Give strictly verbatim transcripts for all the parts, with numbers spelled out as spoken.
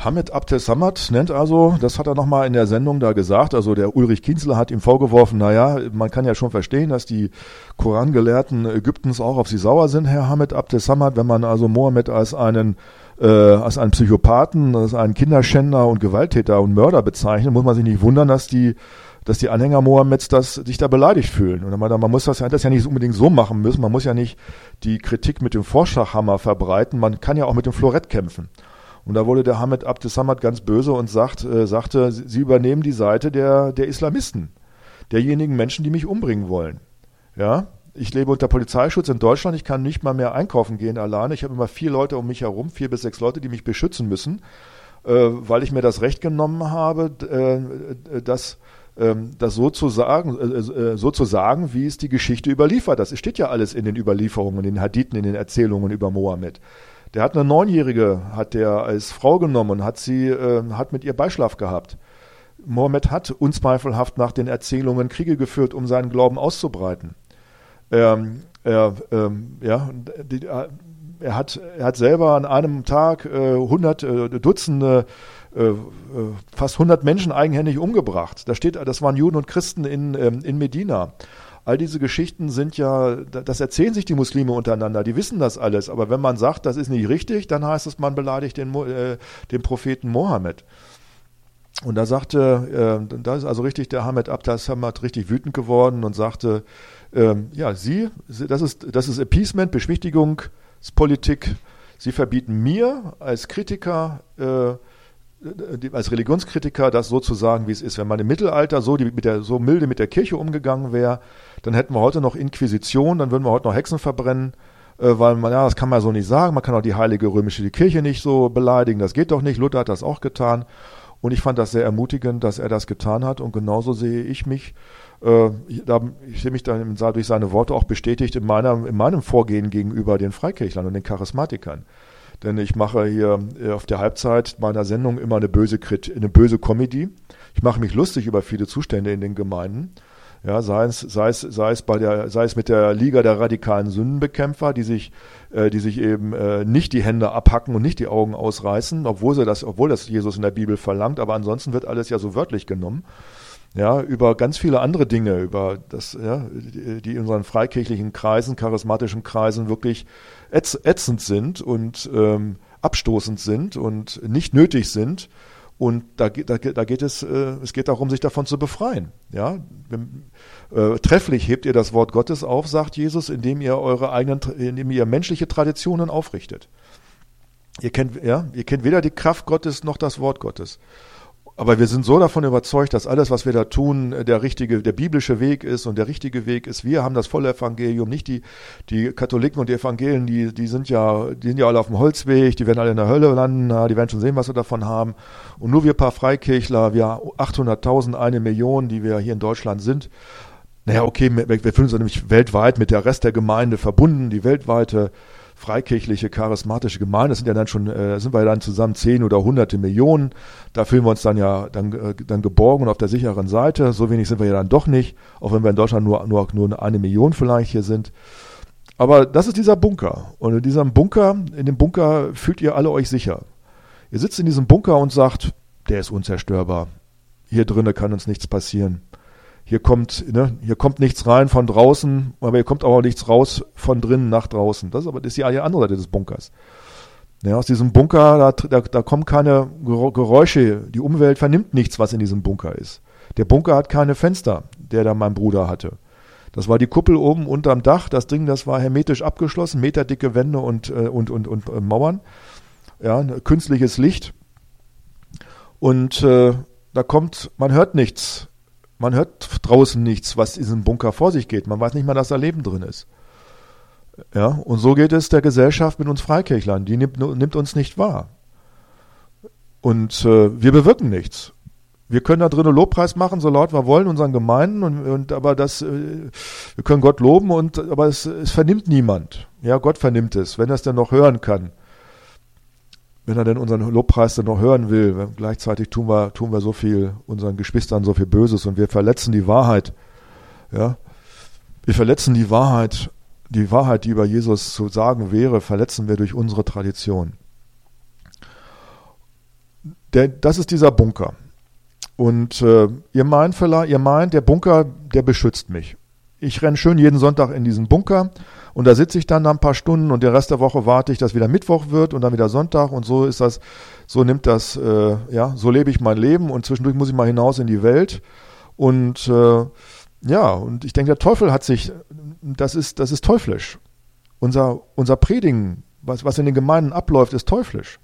Hamid Abdessamad nennt also, das hat er nochmal in der Sendung da gesagt, also der Ulrich Kienzler hat ihm vorgeworfen, naja, man kann ja schon verstehen, dass die Korangelehrten Ägyptens auch auf sie sauer sind, Herr Hamid Abdessamad, wenn man also Mohammed als einen äh, als einen Psychopathen, als einen Kinderschänder und Gewalttäter und Mörder bezeichnet, muss man sich nicht wundern, dass die dass die Anhänger Mohammeds das, sich da beleidigt fühlen. Und man, man muss das, das ja nicht unbedingt so machen müssen, man muss ja nicht die Kritik mit dem Vorschlaghammer verbreiten, man kann ja auch mit dem Florett kämpfen. Und da wurde der Hamid Abdessamad ganz böse und sagt, äh, sagte, sie übernehmen die Seite der, der Islamisten, derjenigen Menschen, die mich umbringen wollen. Ja, ich lebe unter Polizeischutz in Deutschland, ich kann nicht mal mehr einkaufen gehen alleine, ich habe immer vier Leute um mich herum, vier bis sechs Leute, die mich beschützen müssen, äh, weil ich mir das Recht genommen habe, äh, dass das so zu sagen, äh, so zu sagen, wie es die Geschichte überliefert. Das steht ja alles in den Überlieferungen, in den Hadithen, in den Erzählungen über Mohammed. Der hat eine Neunjährige, hat der als Frau genommen und hat sie, äh, hat mit ihr Beischlaf gehabt. Mohammed hat unzweifelhaft nach den Erzählungen Kriege geführt, um seinen Glauben auszubreiten. Ähm, er, ähm, ja, die, er hat, er hat selber an einem Tag äh, hundert, äh, Dutzende Äh, fast hundert Menschen eigenhändig umgebracht. Da steht, das waren Juden und Christen in, ähm, in Medina. All diese Geschichten sind ja, das erzählen sich die Muslime untereinander, die wissen das alles. Aber wenn man sagt, das ist nicht richtig, dann heißt es, man beleidigt den, äh, den Propheten Mohammed. Und da sagte, äh, da ist also richtig der Hamid Abdessamad richtig wütend geworden und sagte, äh, ja, Sie, das ist, das ist Appeasement, Beschwichtigungspolitik. Sie verbieten mir als Kritiker, äh, als Religionskritiker das so zu sagen, wie es ist. Wenn man im Mittelalter so, die, mit der, so milde mit der Kirche umgegangen wäre, dann hätten wir heute noch Inquisition, dann würden wir heute noch Hexen verbrennen, äh, weil man, ja, das kann man so nicht sagen, man kann auch die heilige römische die Kirche nicht so beleidigen, das geht doch nicht, Luther hat das auch getan und ich fand das sehr ermutigend, dass er das getan hat und genauso sehe ich mich, äh, ich, da, ich sehe mich dann durch seine Worte auch bestätigt in, meiner, in meinem Vorgehen gegenüber den Freikirchlern und den Charismatikern. Denn ich mache hier auf der Halbzeit meiner Sendung immer eine böse, eine böse Comedy. Ich mache mich lustig über viele Zustände in den Gemeinden. Ja, sei es, sei es, sei es bei der, sei es mit der Liga der radikalen Sündenbekämpfer, die sich, äh, die sich eben äh, nicht die Hände abhacken und nicht die Augen ausreißen, obwohl sie das, obwohl das Jesus in der Bibel verlangt. Aber ansonsten wird alles ja so wörtlich genommen. Ja, über ganz viele andere Dinge, über das, ja, die in unseren freikirchlichen Kreisen, charismatischen Kreisen wirklich ätz, ätzend sind und ähm, abstoßend sind und nicht nötig sind. Und da, da, da geht es, äh, es geht darum, sich davon zu befreien. Ja, äh, trefflich hebt ihr das Wort Gottes auf, sagt Jesus, indem ihr eure eigenen, indem ihr menschliche Traditionen aufrichtet. Ihr kennt, ja, ihr kennt weder die Kraft Gottes noch das Wort Gottes. Aber wir sind so davon überzeugt, dass alles, was wir da tun, der richtige, der biblische Weg ist und der richtige Weg ist. Wir haben das volle Evangelium, nicht die, die Katholiken und die Evangelien, die, die sind ja, die sind ja alle auf dem Holzweg, die werden alle in der Hölle landen, die werden schon sehen, was wir davon haben. Und nur wir paar Freikirchler, wir achthunderttausend, eine Million, die wir hier in Deutschland sind. Naja, okay, wir, wir fühlen uns nämlich weltweit mit der Rest der Gemeinde verbunden, die weltweite freikirchliche, charismatische Gemeinde, das sind ja dann schon, äh, sind wir ja dann zusammen zehn oder hunderte Millionen, da fühlen wir uns dann ja dann, äh, dann geborgen und auf der sicheren Seite, so wenig sind wir ja dann doch nicht, auch wenn wir in Deutschland nur, nur, nur eine Million vielleicht hier sind. Aber das ist dieser Bunker und in diesem Bunker, in dem Bunker fühlt ihr alle euch sicher. Ihr sitzt in diesem Bunker und sagt, der ist unzerstörbar, hier drinnen kann uns nichts passieren. Hier kommt, ne, hier kommt nichts rein von draußen, aber hier kommt auch nichts raus von drinnen nach draußen. Das ist aber das ist die andere Seite des Bunkers. Ja, aus diesem Bunker, da, da, da kommen keine Geräusche. Die Umwelt vernimmt nichts, was in diesem Bunker ist. Der Bunker hat keine Fenster, der da mein Bruder hatte. Das war die Kuppel oben unterm Dach. Das Ding, das war hermetisch abgeschlossen, meterdicke Wände und, und, und, und, und Mauern. Ja, künstliches Licht. Und äh, da kommt, man hört nichts. Man hört draußen nichts, was in diesem Bunker vor sich geht. Man weiß nicht mal, dass da Leben drin ist. Ja, und so geht es der Gesellschaft mit uns Freikirchlern. Die nimmt, nimmt uns nicht wahr. Und äh, wir bewirken nichts. Wir können da drinnen Lobpreis machen, so laut wir wollen, unseren Gemeinden, und, und aber das, äh, wir können Gott loben, und aber es, es vernimmt niemand. Ja, Gott vernimmt es, wenn er es denn noch hören kann. Wenn er denn unseren Lobpreis dann noch hören will. Gleichzeitig tun wir, tun wir so viel unseren Geschwistern so viel Böses, und wir verletzen die Wahrheit. Ja, wir verletzen die Wahrheit, die Wahrheit, die über Jesus zu sagen wäre, verletzen wir durch unsere Tradition. der, das ist dieser Bunker. Und äh, ihr meint vielleicht, ihr meint, der Bunker, der beschützt mich. Ich renne schön jeden Sonntag in diesen Bunker und da sitze ich dann ein paar Stunden und den Rest der Woche warte ich, dass wieder Mittwoch wird und dann wieder Sonntag und so ist das, so nimmt das, äh, ja, so lebe ich mein Leben und zwischendurch muss ich mal hinaus in die Welt und äh, ja, und ich denke, der Teufel hat sich, das ist, das ist teuflisch. Unser, unser Predigen, was, was in den Gemeinden abläuft, ist teuflisch.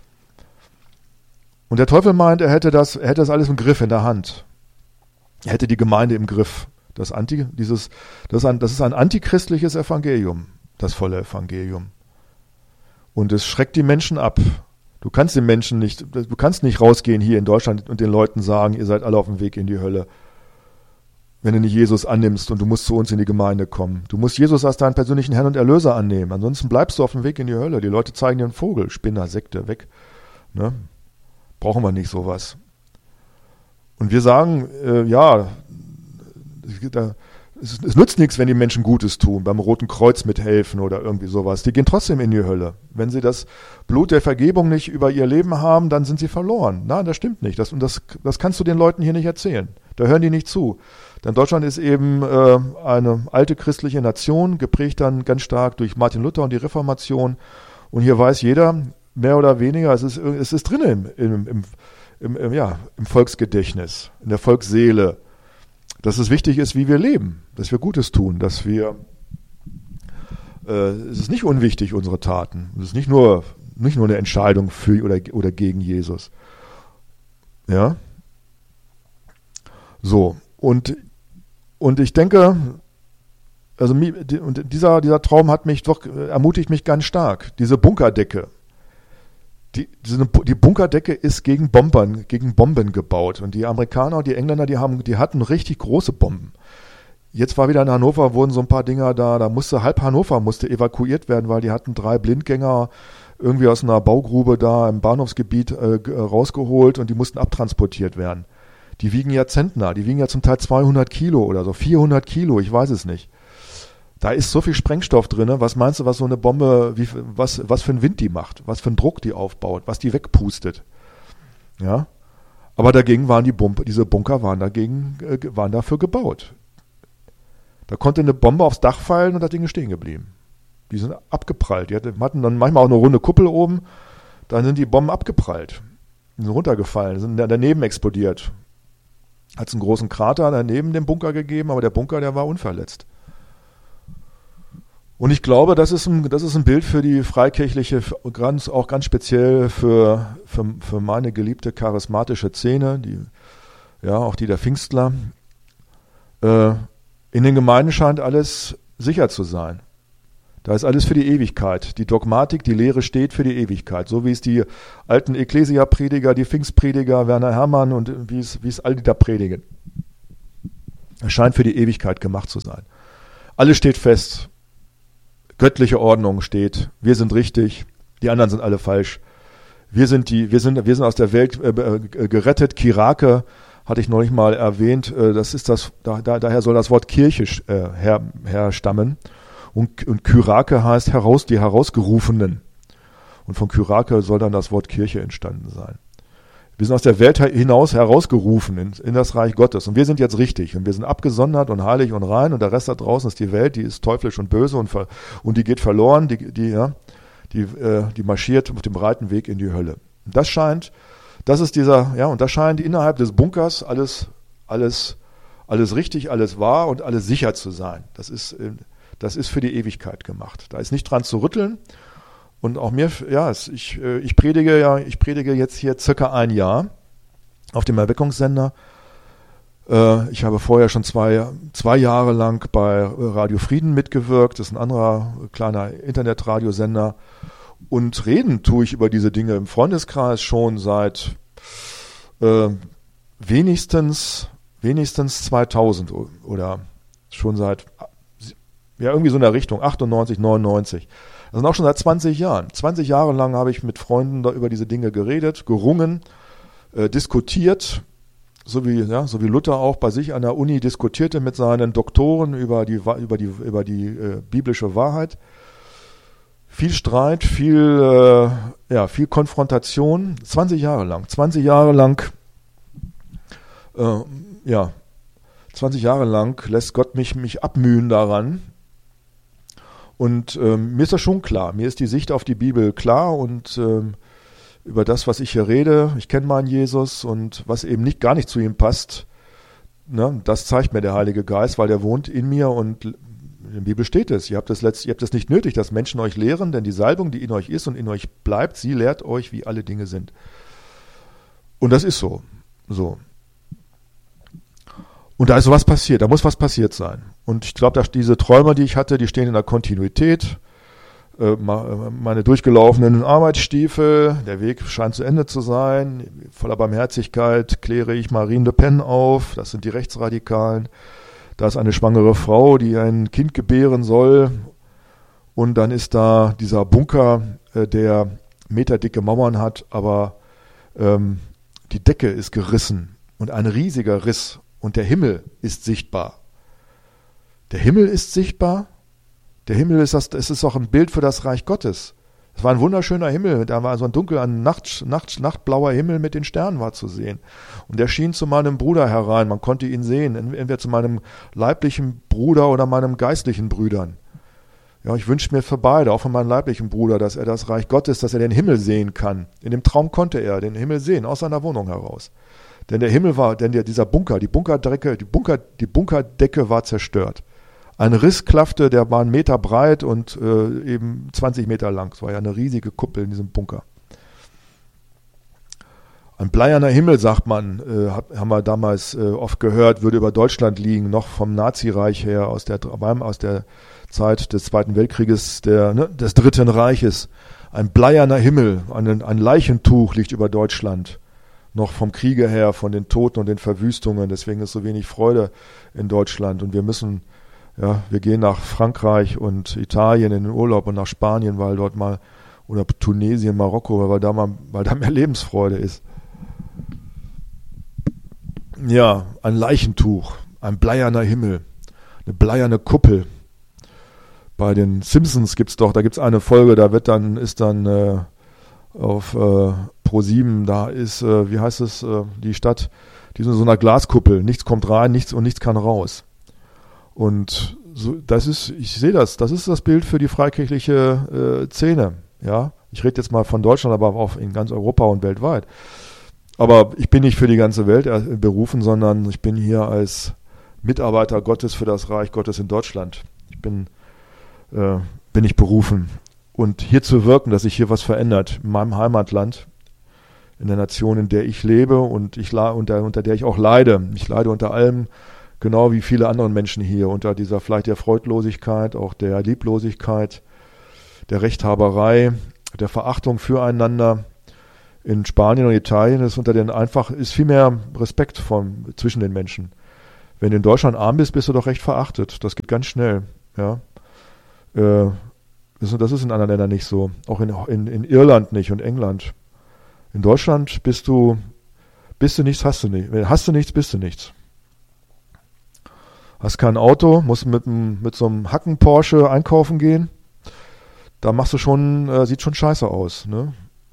Und der Teufel meint, er hätte das, er hätte das alles im Griff, in der Hand. Er hätte die Gemeinde im Griff. Das, Anti, dieses, das, ist ein, das ist ein antichristliches Evangelium, das volle Evangelium. Und es schreckt die Menschen ab. Du kannst den Menschen nicht, du kannst nicht rausgehen hier in Deutschland und den Leuten sagen, ihr seid alle auf dem Weg in die Hölle. Wenn du nicht Jesus annimmst und du musst zu uns in die Gemeinde kommen. Du musst Jesus als deinen persönlichen Herrn und Erlöser annehmen. Ansonsten bleibst du auf dem Weg in die Hölle. Die Leute zeigen dir einen Vogel, Spinner, Sekte, weg. Ne? Brauchen wir nicht sowas. Und wir sagen, äh, ja, da, es, es nützt nichts, wenn die Menschen Gutes tun, beim Roten Kreuz mithelfen oder irgendwie sowas. Die gehen trotzdem in die Hölle. Wenn sie das Blut der Vergebung nicht über ihr Leben haben, dann sind sie verloren. Nein, das stimmt nicht. Das, und das, das kannst du den Leuten hier nicht erzählen. Da hören die nicht zu. Denn Deutschland ist eben äh, eine alte christliche Nation, geprägt dann ganz stark durch Martin Luther und die Reformation. Und hier weiß jeder, mehr oder weniger, es ist, es ist drin im, im, im, im, im, ja, im Volksgedächtnis, in der Volksseele, dass es wichtig ist, wie wir leben, dass wir Gutes tun, dass wir, äh, es ist nicht unwichtig, unsere Taten. Es ist nicht nur, nicht nur eine Entscheidung für oder, oder gegen Jesus. Ja. So, und, und ich denke, also und dieser, dieser Traum hat mich doch, ermutigt mich ganz stark. Diese Bunkerdecke. Die, diese, die Bunkerdecke ist gegen Bombern, gegen Bomben gebaut. Und die Amerikaner und die Engländer, die haben, die hatten richtig große Bomben. Jetzt war wieder in Hannover, wurden so ein paar Dinger da, da musste halb Hannover musste evakuiert werden, weil die hatten drei Blindgänger irgendwie aus einer Baugrube da im Bahnhofsgebiet äh, rausgeholt und die mussten abtransportiert werden. Die wiegen ja Zentner, die wiegen ja zum Teil zweihundert Kilo oder so, vierhundert Kilo, ich weiß es nicht. Da ist so viel Sprengstoff drin. Was meinst du, was so eine Bombe, wie, was, was für einen Wind die macht, was für einen Druck die aufbaut, was die wegpustet? Ja. Aber dagegen waren die Bumper, diese Bunker waren dagegen, äh, waren dafür gebaut. Da konnte eine Bombe aufs Dach fallen und das Ding ist stehen geblieben. Die sind abgeprallt. Die hatten dann manchmal auch eine runde Kuppel oben. Dann sind die Bomben abgeprallt. Die sind runtergefallen, sind daneben explodiert. Hat es einen großen Krater daneben dem Bunker gegeben, aber der Bunker, der war unverletzt. Und ich glaube, das ist ein, das ist ein Bild für die freikirchliche, ganz, auch ganz speziell für, für, für meine geliebte charismatische Szene, die, ja, auch die der Pfingstler. Äh, in den Gemeinden scheint alles sicher zu sein. Da ist alles für die Ewigkeit. Die Dogmatik, die Lehre steht für die Ewigkeit. So wie es die alten Ekklesia-Prediger, die Pfingstprediger, Werner Herrmann und wie es, wie es all die da predigen. Es scheint für die Ewigkeit gemacht zu sein. Alles steht fest. Göttliche Ordnung steht. Wir sind richtig. Die anderen sind alle falsch. Wir sind die, wir sind, wir sind aus der Welt äh, gerettet. Kirake hatte ich neulich mal erwähnt. Äh, das ist das, da, da, daher soll das Wort Kirche äh, her, herstammen. Und, und Kyrake heißt heraus, die Herausgerufenen. Und von Kyrake soll dann das Wort Kirche entstanden sein. Wir sind aus der Welt hinaus herausgerufen in, in das Reich Gottes. Und wir sind jetzt richtig. Und wir sind abgesondert und heilig und rein. Und der Rest da draußen ist die Welt, die ist teuflisch und böse und, ver, und die geht verloren. Die, die, ja, die, äh, die marschiert auf dem breiten Weg in die Hölle. Und das scheint, das ist dieser, ja, und das scheint innerhalb des Bunkers alles, alles, alles richtig, alles wahr und alles sicher zu sein. Das ist, das ist für die Ewigkeit gemacht. Da ist nicht dran zu rütteln. Und auch mir, ja, ich, ich predige ja, ich predige jetzt hier circa ein Jahr auf dem Erweckungssender. Ich habe vorher schon zwei, zwei Jahre lang bei Radio Frieden mitgewirkt. Das ist ein anderer kleiner Internetradiosender. Und reden tue ich über diese Dinge im Freundeskreis schon seit äh, wenigstens, wenigstens zweitausend oder schon seit, ja, irgendwie so in der Richtung, achtundneunzig, neunundneunzig. Das sind auch schon seit zwanzig Jahren. zwanzig Jahre lang habe ich mit Freunden da über diese Dinge geredet, gerungen, äh, diskutiert, so wie, ja, so wie Luther auch bei sich an der Uni diskutierte mit seinen Doktoren über die, über die, über die äh, biblische Wahrheit. viel Streit, viel, äh, ja, viel Konfrontation, zwanzig Jahre lang, zwanzig Jahre lang, äh, ja, zwanzig Jahre lang lässt Gott mich, mich abmühen daran. Und ähm, mir ist das schon klar, mir ist die Sicht auf die Bibel klar und ähm, über das, was ich hier rede, ich kenne meinen Jesus und was eben nicht gar nicht zu ihm passt, ne, das zeigt mir der Heilige Geist, weil der wohnt in mir und in der Bibel steht es. Ihr habt es letzt, ihr habt es nicht nötig, dass Menschen euch lehren, denn die Salbung, die in euch ist und in euch bleibt, sie lehrt euch, wie alle Dinge sind. Und das ist so. So. Und da ist sowas passiert, da muss was passiert sein. Und ich glaube, dass diese Träume, die ich hatte, die stehen in der Kontinuität. Meine durchgelaufenen Arbeitsstiefel, der Weg scheint zu Ende zu sein. Voller Barmherzigkeit kläre ich Marine Le Pen auf, das sind die Rechtsradikalen. Da ist eine schwangere Frau, die ein Kind gebären soll. Und dann ist da dieser Bunker, der meterdicke Mauern hat, aber ähm, die Decke ist gerissen und ein riesiger Riss. Und der Himmel ist sichtbar. Der Himmel ist sichtbar. Der Himmel ist das, es ist auch ein Bild für das Reich Gottes. Es war ein wunderschöner Himmel. Da war so ein dunkel, ein Nacht, Nacht, nachtblauer Himmel mit den Sternen war zu sehen. Und der schien zu meinem Bruder herein. Man konnte ihn sehen. Entweder zu meinem leiblichen Bruder oder meinem geistlichen Brüdern. Ja, ich wünsche mir für beide, auch von meinem leiblichen Bruder, dass er das Reich Gottes, dass er den Himmel sehen kann. In dem Traum konnte er den Himmel sehen, aus seiner Wohnung heraus. Denn der Himmel war, denn der, dieser Bunker, die Bunkerdecke, die Bunker, die Bunkerdecke war zerstört. Ein Riss klaffte, der war einen Meter breit und äh, eben zwanzig Meter lang. Es war ja eine riesige Kuppel in diesem Bunker. Ein bleierner Himmel, sagt man, äh, hab, haben wir damals äh, oft gehört, würde über Deutschland liegen, noch vom Nazireich her, aus der, aus der Zeit des Zweiten Weltkrieges, der, ne, des Dritten Reiches. Ein bleierner Himmel, ein, ein Leichentuch liegt über Deutschland. Noch vom Kriege her, von den Toten und den Verwüstungen. Deswegen ist so wenig Freude in Deutschland. Und wir müssen, ja, wir gehen nach Frankreich und Italien in den Urlaub und nach Spanien, weil dort mal, oder Tunesien, Marokko, weil da mal, weil da mehr Lebensfreude ist. Ja, ein Leichentuch, ein bleierner Himmel, eine bleierne Kuppel. Bei den Simpsons gibt's doch, da gibt's eine Folge, da wird dann, ist dann äh, auf äh, Pro sieben, da ist, äh, wie heißt es, äh, die Stadt, die ist in so einer Glaskuppel, nichts kommt rein, nichts und nichts kann raus. Und so, das ist, ich sehe das, das ist das Bild für die freikirchliche äh, Szene, ja. Ich rede jetzt mal von Deutschland, aber auch in ganz Europa und weltweit. Aber ich bin nicht für die ganze Welt berufen, sondern ich bin hier als Mitarbeiter Gottes für das Reich Gottes in Deutschland. Ich bin, äh, bin ich berufen. Und hier zu wirken, dass sich hier was verändert, in meinem Heimatland, in der Nation, in der ich lebe und ich unter, unter der ich auch leide. Ich leide unter allem, genau wie viele andere Menschen hier, unter dieser vielleicht der Freudlosigkeit, auch der Lieblosigkeit, der Rechthaberei, der Verachtung füreinander. In Spanien und Italien ist unter den einfach ist viel mehr Respekt vom, zwischen den Menschen. Wenn du in Deutschland arm bist, bist du doch recht verachtet. Das geht ganz schnell. Ja. Äh, das ist in anderen Ländern nicht so. Auch in, in, in Irland nicht und England. In Deutschland bist du, bist du nichts, hast du nicht. Hast du nichts, bist du nichts. Hast kein Auto, musst mit, mit so einem Hacken Porsche einkaufen gehen. Da machst du schon, äh, sieht schon scheiße aus, ne?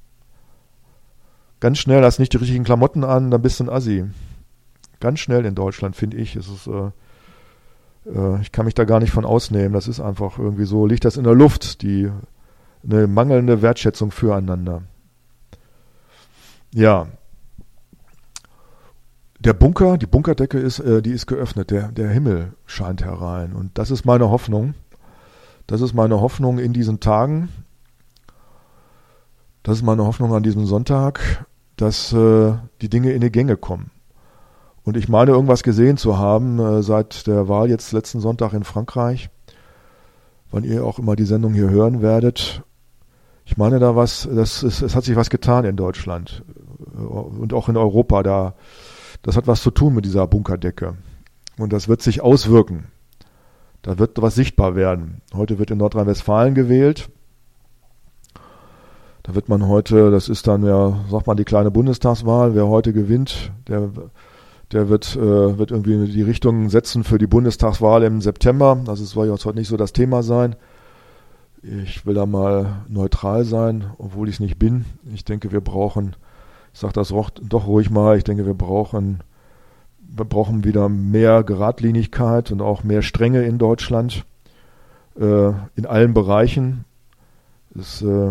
Ganz schnell, hast nicht die richtigen Klamotten an, dann bist du ein Assi. Ganz schnell in Deutschland, finde ich. Es ist, äh, äh, ich kann mich da gar nicht von ausnehmen. Das ist einfach irgendwie so, liegt das in der Luft, die eine mangelnde Wertschätzung füreinander. Ja. Der Bunker, die Bunkerdecke ist, äh, die ist geöffnet. Der, der Himmel scheint herein. Und das ist meine Hoffnung. Das ist meine Hoffnung in diesen Tagen. Das ist meine Hoffnung an diesem Sonntag, dass äh, die Dinge in die Gänge kommen. Und ich meine, irgendwas gesehen zu haben äh, seit der Wahl jetzt letzten Sonntag in Frankreich, wann ihr auch immer die Sendung hier hören werdet. Ich meine da was, das ist, es hat sich was getan in Deutschland und auch in Europa. Da, das hat was zu tun mit dieser Bunkerdecke. Und das wird sich auswirken. Da wird was sichtbar werden. Heute wird in Nordrhein-Westfalen gewählt. Da wird man heute, das ist dann ja, sagt man, die kleine Bundestagswahl, wer heute gewinnt, der, der wird, äh, wird irgendwie die Richtung setzen für die Bundestagswahl im September. Also es soll jetzt heute nicht so das Thema sein. Ich will da mal neutral sein, obwohl ich es nicht bin. Ich denke, wir brauchen, ich sage das auch, doch ruhig mal, ich denke, wir brauchen, wir brauchen wieder mehr Geradlinigkeit und auch mehr Strenge in Deutschland, äh, in allen Bereichen. Das, äh,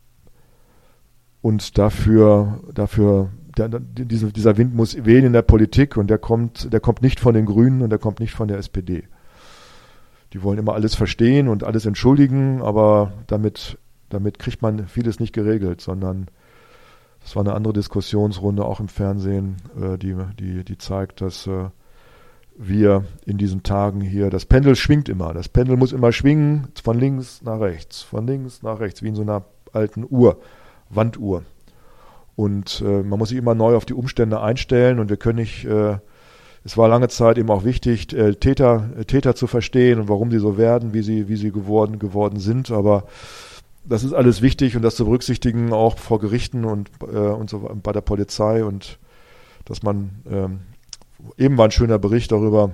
und dafür, dafür der, diese, dieser Wind muss wehen in der Politik und der kommt, der kommt nicht von den Grünen und der kommt nicht von der S P D. Die wollen immer alles verstehen und alles entschuldigen, aber damit, damit kriegt man vieles nicht geregelt, sondern das war eine andere Diskussionsrunde auch im Fernsehen, äh, die, die, die zeigt, dass äh, wir in diesen Tagen hier, das Pendel schwingt immer, das Pendel muss immer schwingen, von links nach rechts, von links nach rechts, wie in so einer alten Uhr, Wanduhr. Und äh, man muss sich immer neu auf die Umstände einstellen und wir können nicht, äh, es war lange Zeit eben auch wichtig, äh, Täter, äh, Täter zu verstehen und warum sie so werden, wie sie, wie sie geworden, geworden sind, aber das ist alles wichtig und das zu berücksichtigen, auch vor Gerichten und, äh, und so bei der Polizei und dass man, ähm, eben war ein schöner Bericht darüber,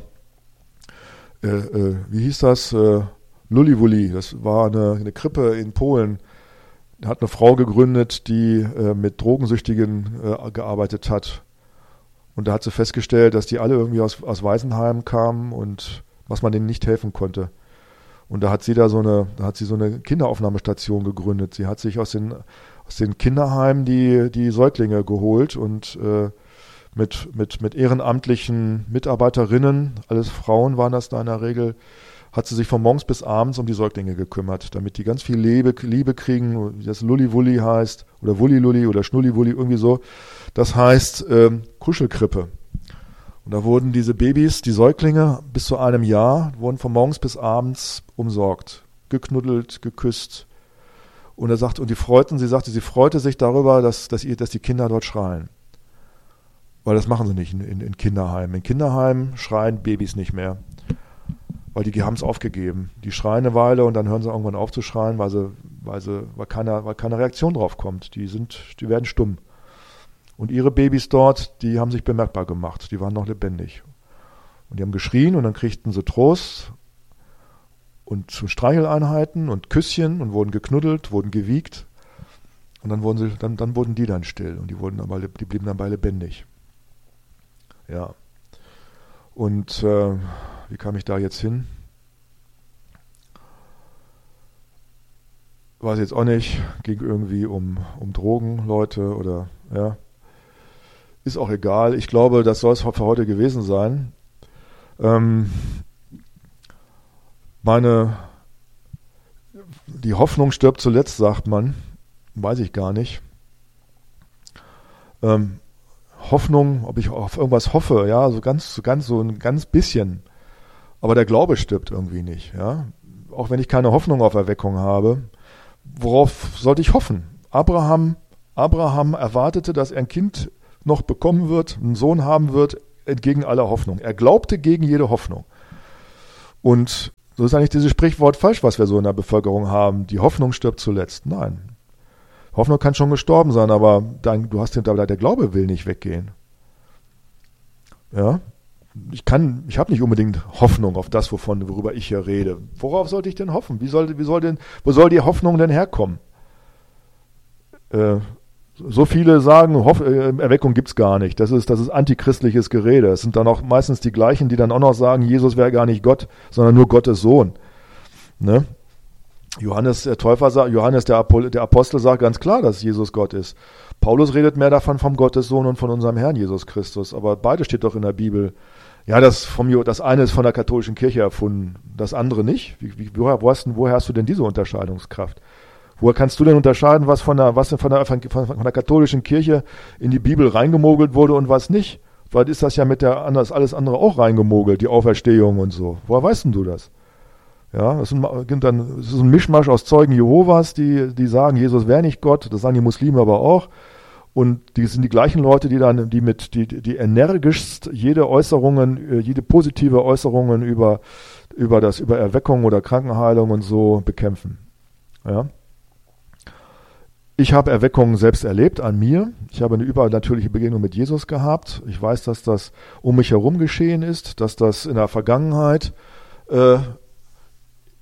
äh, äh, wie hieß das, äh, Lulliwulli, das war eine, eine Krippe in Polen, hat eine Frau gegründet, die äh, mit Drogensüchtigen äh, gearbeitet hat. Und da hat sie festgestellt, dass die alle irgendwie aus, aus Waisenheim kamen und was man denen nicht helfen konnte. Und da hat sie da so eine, da hat sie so eine Kinderaufnahmestation gegründet. Sie hat sich aus den, aus den Kinderheimen die, die Säuglinge geholt und äh, mit, mit, mit ehrenamtlichen Mitarbeiterinnen, alles Frauen waren das da in der Regel, hat sie sich von morgens bis abends um die Säuglinge gekümmert, damit die ganz viel Liebe, Liebe kriegen, wie das Lulli-Wulli heißt, oder Wulli-Lulli oder Schnulli-Wulli, irgendwie so. Das heißt ähm, Kuschelkrippe. Und da wurden diese Babys, die Säuglinge, bis zu einem Jahr, wurden von morgens bis abends umsorgt, geknuddelt, geküsst. Und er sagt, und die freuten, sie sagte, sie freute sich darüber, dass, dass, ihr, dass die Kinder dort schreien. Weil das machen sie nicht in, in, in Kinderheimen. In Kinderheimen schreien Babys nicht mehr. Weil die, die haben es aufgegeben. Die schreien eine Weile und dann hören sie irgendwann auf zu schreien, weil, sie, weil, sie, weil, keine, weil keine Reaktion drauf kommt. Die, sind, die werden stumm. Und ihre Babys dort, die haben sich bemerkbar gemacht. Die waren noch lebendig. Und die haben geschrien und dann kriegten sie Trost und zu Streicheleinheiten und Küsschen und wurden geknuddelt, wurden gewiegt. Und dann wurden, sie, dann, dann wurden die dann still und die, wurden dabei, die blieben dabei lebendig. Ja. Und äh, wie kam ich da jetzt hin? Weiß jetzt auch nicht. Ging irgendwie um, um Drogenleute oder, ja. Ist auch egal. Ich glaube, das soll es für heute gewesen sein. Ähm, meine, die Hoffnung stirbt zuletzt, sagt man. Weiß ich gar nicht. Ähm, Hoffnung, ob ich auf irgendwas hoffe, ja, so ganz, so ganz, so ein ganz bisschen. Aber der Glaube stirbt irgendwie nicht, ja. Auch wenn ich keine Hoffnung auf Erweckung habe. Worauf sollte ich hoffen? Abraham, Abraham erwartete, dass er ein Kind noch bekommen wird, einen Sohn haben wird, entgegen aller Hoffnung. Er glaubte gegen jede Hoffnung. Und so ist eigentlich dieses Sprichwort falsch, was wir so in der Bevölkerung haben. Die Hoffnung stirbt zuletzt. Nein. Hoffnung kann schon gestorben sein, aber dein, du hast den, der Glaube will nicht weggehen. Ja. Ich kann, ich habe nicht unbedingt Hoffnung auf das, wovon, worüber ich hier rede. Worauf sollte ich denn hoffen? Wie soll, wie soll denn, wo soll die Hoffnung denn herkommen? Äh, so viele sagen, Hoff, äh, Erweckung gibt's gar nicht. Das ist, das ist antichristliches Gerede. Es sind dann auch meistens die gleichen, die dann auch noch sagen, Jesus wäre gar nicht Gott, sondern nur Gottes Sohn. Ne? Johannes der Täufer sagt, Johannes der, Apol- der Apostel sagt ganz klar, dass Jesus Gott ist. Paulus redet mehr davon vom Gottessohn und von unserem Herrn Jesus Christus. Aber beides steht doch in der Bibel. Ja, das, vom, das eine ist von der katholischen Kirche erfunden, das andere nicht. Wie, wie, woher, wo hast, woher hast du denn diese Unterscheidungskraft? Woher kannst du denn unterscheiden, was von der, was von der, von, von der katholischen Kirche in die Bibel reingemogelt wurde und was nicht? Vielleicht ist das ja mit der anders alles andere auch reingemogelt, die Auferstehung und so. Woher weißt denn du das? Ja, das ist ein, dann, das ist ein Mischmasch aus Zeugen Jehovas, die, die sagen, Jesus wäre nicht Gott, das sagen die Muslime aber auch. Und die sind die gleichen Leute, die dann, die mit, die, die energischst jede Äußerungen, jede positive Äußerungen über, über das, über Erweckung oder Krankenheilung und so bekämpfen. Ja. Ich habe Erweckungen selbst erlebt an mir. Ich habe eine übernatürliche Begegnung mit Jesus gehabt. Ich weiß, dass das um mich herum geschehen ist, dass das in der Vergangenheit äh,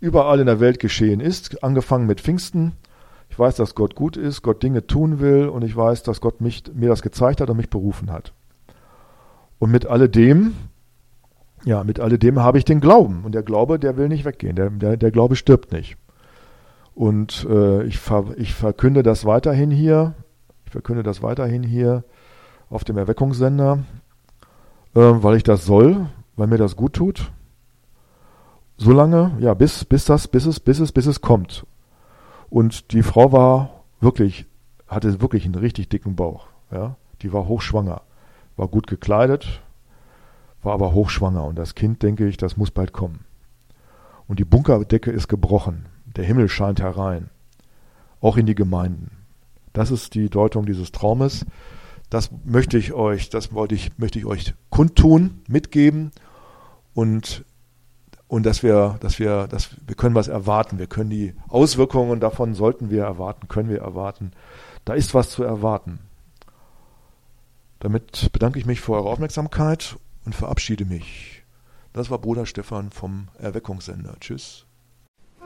überall in der Welt geschehen ist, angefangen mit Pfingsten. Ich weiß, dass Gott gut ist, Gott Dinge tun will und ich weiß, dass Gott mich, mir das gezeigt hat und mich berufen hat. Und mit alledem, ja, mit alledem habe ich den Glauben. Und der Glaube, der will nicht weggehen. Der, der, der Glaube stirbt nicht. Und äh, ich, ver, ich verkünde das weiterhin hier. Ich verkünde das weiterhin hier auf dem Erweckungssender, äh, weil ich das soll, weil mir das gut tut. Solange, ja, bis, bis das, bis es, bis es, bis es kommt. Und die Frau war wirklich, hatte wirklich einen richtig dicken Bauch. Ja? Die war hochschwanger, war gut gekleidet, war aber hochschwanger. Und das Kind, denke ich, das muss bald kommen. Und die Bunkerdecke ist gebrochen. Der Himmel scheint herein. Auch in die Gemeinden. Das ist die Deutung dieses Traumes. Das möchte ich euch, das wollte ich, möchte ich euch kundtun, mitgeben. Und Und dass wir, dass wir, dass wir können was erwarten. Wir können die Auswirkungen davon sollten wir erwarten, können wir erwarten. Da ist was zu erwarten. Damit bedanke ich mich für eure Aufmerksamkeit und verabschiede mich. Das war Bruder Stefan vom Erweckungssender. Tschüss.